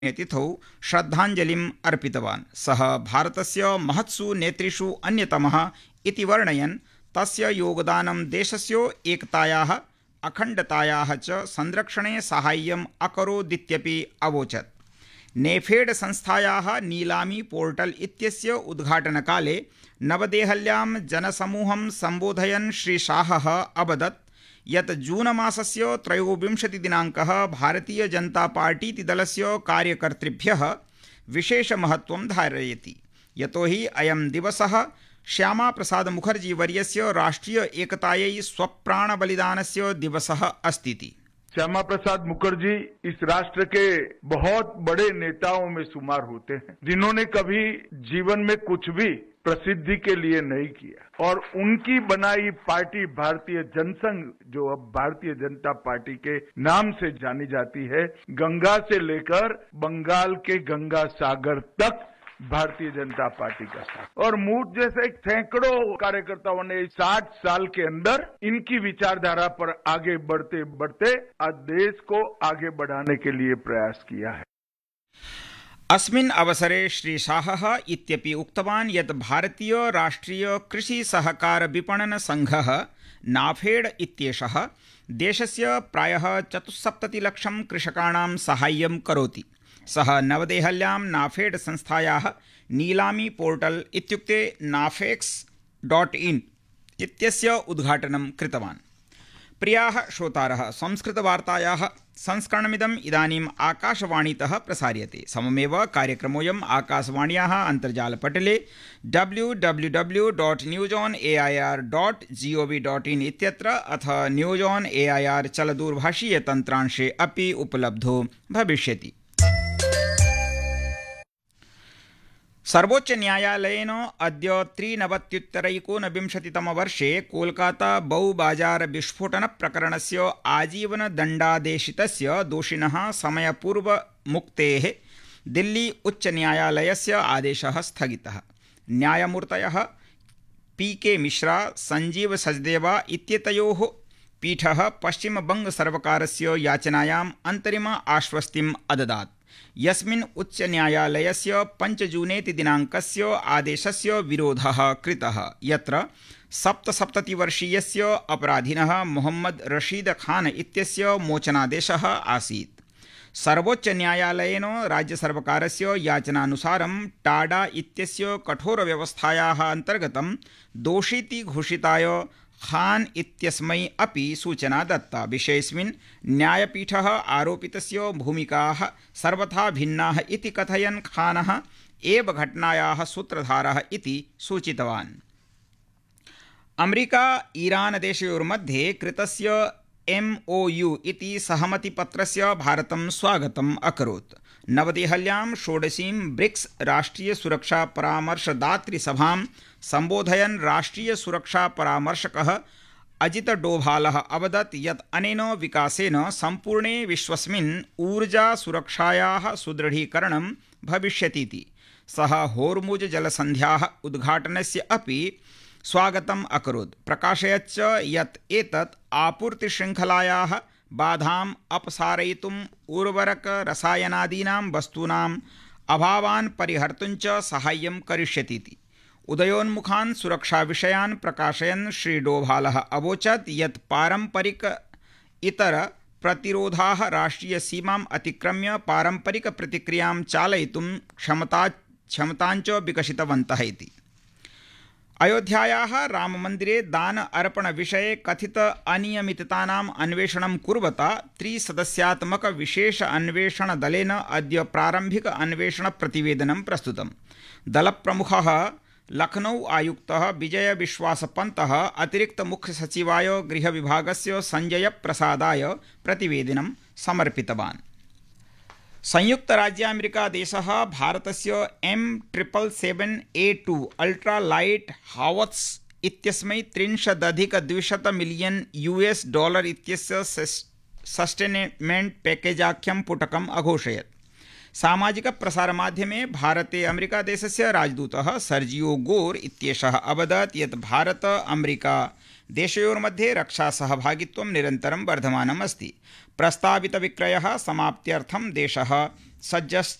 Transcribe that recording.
तिथौ श्रद्धाञ्जलिम् अर्पितवान्। सः भारतस्य महत्सु नेतृषु अन्यतमः इति वर्णयन् तस्य योगदानं देशस्य एकतायाः अखण्डतायाः च संरक्षणे साहाय्यम् अकरोदित्यपि अवोचत्। नेफेड संस्थायाः नीलामी पोर्टल इत्यस्य उद्घाटनकाले नवदेहल्यां जनसमूहं सम्बोधयन् श्री शाहः अवदत् यत् जून मासस्य 23 दिनाङ्कः भारतीय जनता पार्टीति दलस्य कार्यकर्तृभ्यः विशेषमहत्त्वं धारयति, यतोहि अयं दिवसः श्यामा प्रसाद मुखर्जी वर्यस्य राष्ट्रीय एकतायै स्वप्राणबलिदानस्य दिवसः अस्ति। श्यामा प्रसाद मुखर्जी इस राष्ट्र के बहुत बड़े नेताओं में शुमार होते हैं, जिन्होंने कभी जीवन में कुछ भी प्रसिद्धि के लिए नहीं किया और उनकी बनाई पार्टी भारतीय जनसंघ, जो अब भारतीय जनता पार्टी के नाम से जानी जाती है, गंगा से लेकर बंगाल के गंगा सागर तक भारतीय जनता पार्टी का साथ, और मुझ जैसे सैकड़ों कार्यकर्ताओं ने 60 साल के अंदर इनकी विचारधारा पर आगे बढ़ते बढ़ते आज देश को आगे बढ़ाने के लिए प्रयास किया है। अस्मिन् अवसरे श्री शाहः इत्यपि उक्तवान् यत् भारतीय राष्ट्रीय कृषि सहकार विपणन संघः नाफेड इत्येषः देशस्य प्रायः 74 लक्षं कृषकाणां साहाय्यं करोति। सः नवदेहल्यां नाफेड संस्थायाः नीलामी पोर्टल इत्युक्ते nafex.in इत्यस्य उद्घाटनं कृतवान्। प्रियाः श्रोतारः, संस्कृतवार्तायाः संस्करणमिदम् इदानीम् आकाशवाणीतः प्रसार्यते। सममेव कार्यक्रमोऽयम् आकाशवाण्याः अन्तर्जालपटले www.newsonair.gov.in इत्यत्र अथ न्यूज़ ऑन एआईआर चलदूरभाषीयतन्त्रांशे अपि उपलब्धो भविष्यति। सर्वोच्चन्यायालयेन अद्य 93-तमवर्षे कोलकाता बहुबाजार विस्फोटनप्रकरणस्य आजीवनदण्डादेशितस्य दोषिणः समयपूर्वमुक्तेः दिल्ली उच्चन्यायालयस्य आदेशः स्थगितः। न्यायमूर्तयः पीके मिश्रा, संजीव सचदेवा इत्येतयोः पीठः पश्चिमबङ्गसर्वकारस्य याचनायाम् अन्तरिम आश्वस्तिम् अददात्, यस्मिन् उच्चन्यायालयस्य 5 जूनेति दिनाङ्कस्य आदेशस्य विरोधः कृतः, यत्र 77-वर्षीयस्य अपराधिनः मोहम्मद रशीद खान इत्यस्य मोचनादेशः आसीत्। सर्वोच्चन्यायालयेन राज्यसर्वकारस्य याचनानुसारं टाडा इत्यस्य कठोरव्यवस्थायाः अन्तर्गतं दोषीति घोषिताय खान इत्यस्मै अपि सूचना दत्ता। विषयेऽस्मिन् न्यायपीठः आरोपितस्य भूमिकाः सर्वथा भिन्नाः इति कथयन् खानः एव घटनायाः सूत्रधारः इति सूचितवान्। अमेरिका ईरान देशयोर्मध्ये कृतस्य MOU इति सहमतिपत्रस्य भारतं स्वागतम् अकरोत्। नवदेहल्यां 16वीं ब्रिक्स राष्ट्रीय सुरक्षा परामर्शदातृसभां सम्बोधयन् राष्ट्रीय सुरक्षा परामर्शकः अजित डोभालः अवदत् यत् अनेन विकासेन सम्पूर्णे विश्वस्मिन् ऊर्जा सुरक्षायाः सुदृढीकरणं भविष्यतीति। सः होर्मुज जलसन्ध्याः उद्घाटनस्य अपि स्वागतम् अकरोत्, प्रकाशयच्च यत् एतत् आपूर्तिशृङ्खलायाः बाधाम् अपसारयितुम् उर्वरक रसायनादीनां वस्तूनाम् अभावान् परिहर्तुं च साहाय्यं करिष्यतीति। उदयोन्मुखान् सुरक्षाविषयान् प्रकाशयन् श्री डोभालः अवोचत् यत् पारम्परिक इतर प्रतिरोधाः राष्ट्रीय सीमाम् अतिक्रम्य पारम्परिक प्रतिक्रियां चालयितुं क्षमताञ्च विकसितवन्तः इति। अयोध्यायाः राममन्दिरे दान अर्पण विषये कथित अनियमिततानाम् अन्वेषणं कुर्वता 3 सदस्यात्मक विशेष अन्वेषण दलेन अद्य प्रारम्भिक अन्वेषण प्रतिवेदनं प्रस्तुतम्। दलप्रमुखः लखनऊ आयुक्तः विजय विश्वास पन्तः अतिरिक्त मुख्य सचिवाय गृह विभागस्य संजय प्रसादाय प्रतिवेदनं समर्पितवान्। संयुक्त राज्य अमेरिका देशः भारतस्य M777A2 अल्ट्रा लाइट हावत्स इत्यस्मै $300 मिलियन इत्यस्य सस्टेनमेंट पैकेजाख्यं पुटकम् अघोषयत्। सामाजिकप्रसारमाध्यमे भारते अमेरिकादेशस्य राजदूतः सर्जियो गोर इत्येषः अवदत् यत् भारत अमेरिका देशयोर्मध्ये रक्षासहभागित्वं निरन्तरं वर्धमानम् अस्ति। प्रस्तावितविक्रयः समाप्त्यर्थं देशः